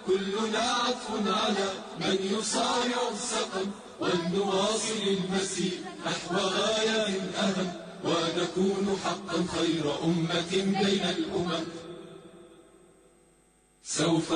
كلنا عطف على من يصارع السقم، ولنواصل المسير نحو غاية أهم، ونكون حقا خير أمة بين الأمم. سوف